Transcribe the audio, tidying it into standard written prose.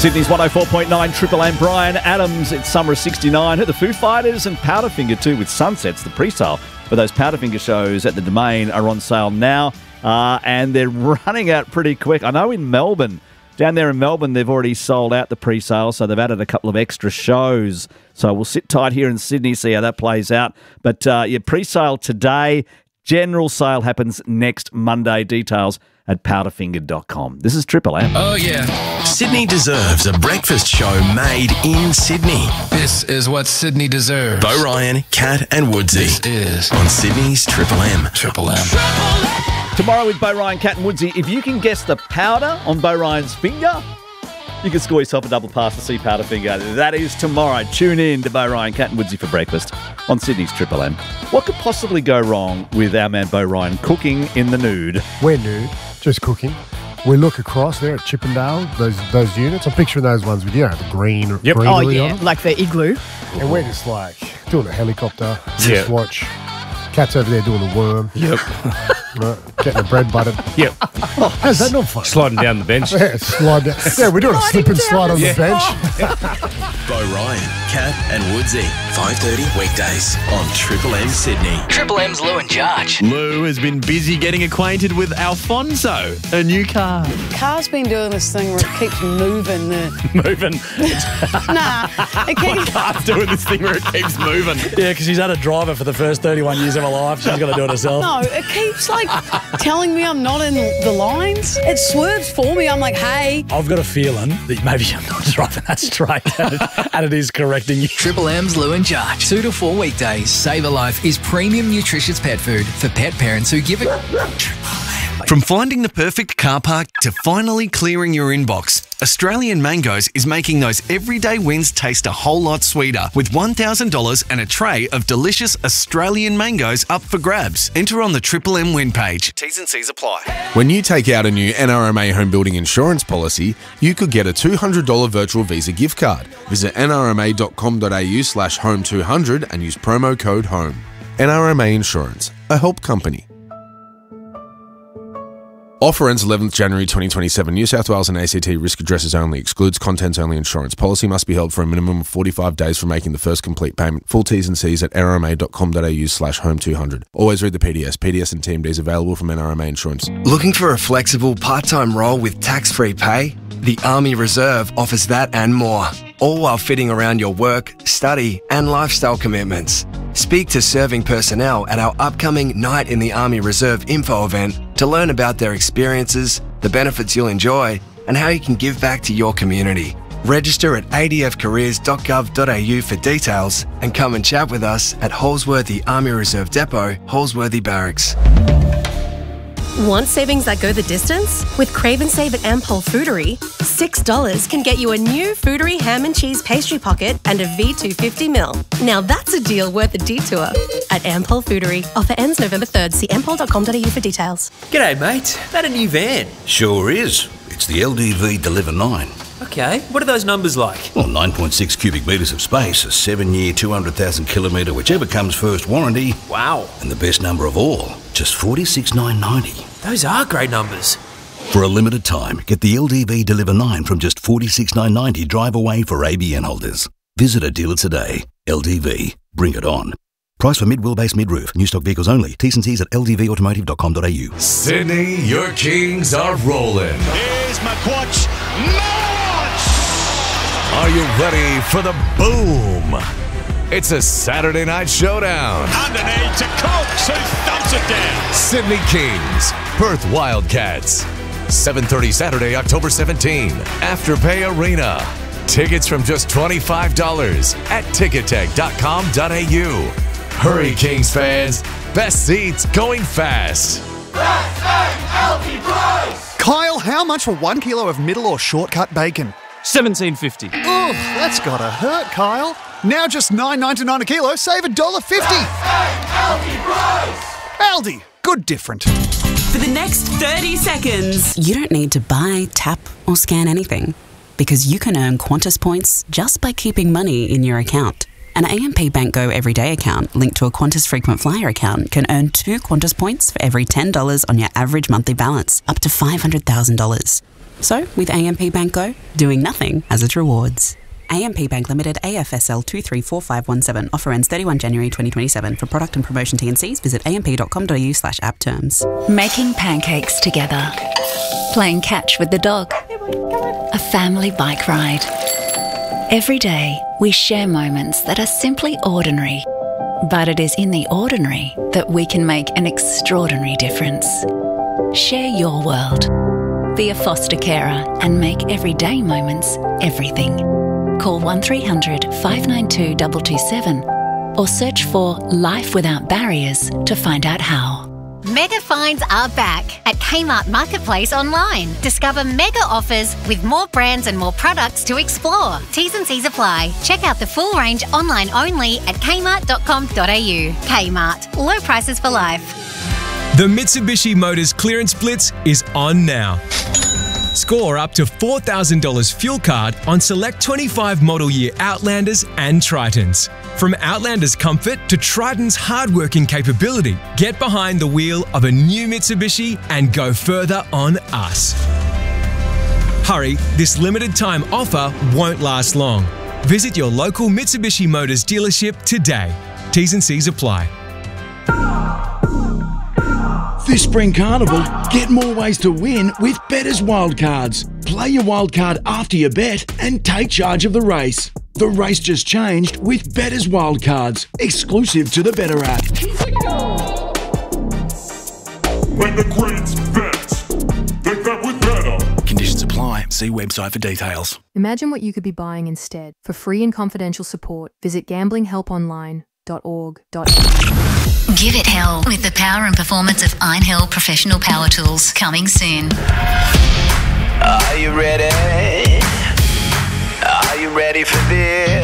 Sydney's 104.9 Triple M. Brian Adams, it's summer of 69. The Foo Fighters and Powderfinger too with Sunsets. The pre-sale for those Powderfinger shows at the Domain are on sale now, and they're running out pretty quick. I know in Melbourne, down there in Melbourne, they've already sold out the pre-sale, so they've added a couple of extra shows. So we'll sit tight here in Sydney, see how that plays out. But pre-sale today, general sale happens next Monday. Details at powderfinger.com. This is Triple M. Oh, yeah. Sydney deserves a breakfast show made in Sydney. This is what Sydney deserves. Bo Ryan, Kat and Woodsy. This is on Sydney's Triple M. Triple M. Tomorrow with Bo Ryan, Kat and Woodsy. If you can guess the powder on Bo Ryan's finger, you can score yourself a double pass to see Powderfinger. That is tomorrow. Tune in to Bo Ryan, Kat and Woodsy for breakfast on Sydney's Triple M. What could possibly go wrong with our man Bo Ryan cooking in the nude? We're nude, just cooking. We look across there at Chippendale, those units. I'm picturing those ones with, the green greenery on them. Like the igloo. And we're just like doing a helicopter, just watch. Cat's over there doing the worm. Yep. Getting the bread buttered. Yep. How's that not fun? Sliding down the bench. Yeah, slide down. Yeah, we're doing a slip and slide on the bench. Bo Ryan, Kat and Woodsy. 5:30 weekdays on Triple M Sydney. Triple M's Lou and Jarge. Lou has been busy getting acquainted with Alfonso, a new car. Car's been doing this thing where it keeps moving. Moving. It keeps... Car's doing this thing where it keeps moving. Yeah, because she's had a driver for the first 31 years of her life. She's got to do it herself. No, it keeps telling me I'm not in the lines. It swerves for me. I'm like, hey. I've got a feeling that maybe I'm not driving that straight and it is correcting you. Triple M's Lou and Jarge. 2 to 4 weekdays. Save a Life is premium nutritious pet food for pet parents who give it. From finding the perfect car park to finally clearing your inbox, Australian Mangoes is making those everyday wins taste a whole lot sweeter with $1,000 and a tray of delicious Australian mangoes up for grabs. Enter on the Triple M win page. T's and C's apply. When you take out a new NRMA home building insurance policy, you could get a $200 virtual Visa gift card. Visit nrma.com.au/home200 and use promo code HOME. NRMA Insurance, a help company. Offer ends 11th January 2027. New South Wales and ACT risk addresses only. Excludes contents only insurance. Policy must be held for a minimum of 45 days from making the first complete payment. Full T's and C's at nrma.com.au/home200. Always read the PDS. PDS and TMDs available from NRMA Insurance. Looking for a flexible part-time role with tax-free pay? The Army Reserve offers that and more, all while fitting around your work, study and lifestyle commitments. Speak to serving personnel at our upcoming Night in the Army Reserve info event to learn about their experiences, the benefits you'll enjoy, and how you can give back to your community. Register at adfcareers.gov.au for details and come and chat with us at Holsworthy Army Reserve Depot, Holsworthy Barracks. Want savings that go the distance? With Crave and Save at Ampol Foodery, $6 can get you a new Foodery ham and cheese pastry pocket and a V250ml. Now that's a deal worth a detour. At Ampol Foodery. Offer ends November 3rd. See ampol.com.au for details. G'day, mate. That a new van? Sure is. It's the LDV Deliver 9. Okay, what are those numbers like? Well, 9.6 cubic metres of space, a 7-year, 200,000 kilometre, whichever comes first warranty. Wow. And the best number of all, just $46,990. Those are great numbers. For a limited time, get the LDV Deliver 9 from just $46,990 drive away for ABN holders. Visit a dealer today. LDV. Bring it on. Price for mid-wheelbase mid-roof. New stock vehicles only. T's and C's at ldvautomotive.com.au. Sydney, your Kings are rolling. Here's McQuatch. Are you ready for the boom? It's a Saturday night showdown. Underneath to Cox, who thumps it down. Sydney Kings, Perth Wildcats. 7:30 Saturday, October 17. Afterpay Arena. Tickets from just $25 at tickettech.com.au. Hurry, Kings fans. Best seats going fast. Kyle, how much for 1 kilo of middle or shortcut bacon? $17.50. Ugh, that's gotta hurt, Kyle. Now just $9.99 a kilo, save $1.50. Aldi, good different. For the next 30 seconds. You don't need to buy, tap or scan anything because you can earn Qantas points just by keeping money in your account. An AMP Bank Go Everyday account linked to a Qantas Frequent Flyer account can earn 2 Qantas points for every $10 on your average monthly balance, up to $500,000. So, with AMP Bank Go, doing nothing has its rewards. AMP Bank Limited, AFSL 234517. Offer ends 31 January 2027. For product and promotion T&Cs, visit amp.com.au/app terms. Making pancakes together. Playing catch with the dog. A family bike ride. Every day, we share moments that are simply ordinary. But it is in the ordinary that we can make an extraordinary difference. Share your world. Be a foster carer and make everyday moments everything. Call 1300 592 227 or search for Life Without Barriers to find out how. Mega finds are back at Kmart Marketplace online. Discover mega offers with more brands and more products to explore. T's and C's apply. Check out the full range online only at kmart.com.au. Kmart. Low prices for life. The Mitsubishi Motors Clearance Blitz is on now. Score up to $4,000 fuel card on select 25 model year Outlanders and Tritons. From Outlander's comfort to Triton's hard-working capability, get behind the wheel of a new Mitsubishi and go further on us. Hurry, this limited time offer won't last long. Visit your local Mitsubishi Motors dealership today. T's and C's apply. This spring carnival, get more ways to win with Better's Wildcards. Play your wildcard after your bet and take charge of the race. The race just changed with Better's Wildcards, exclusive to the Better app. When the Greens bet, they bet with Better. Conditions apply. See website for details. Imagine what you could be buying instead. For free and confidential support, visit gamblinghelponline.org.au. Give it hell with the power and performance of Einhell Professional Power Tools. Coming soon. Are you ready? Are you ready for this?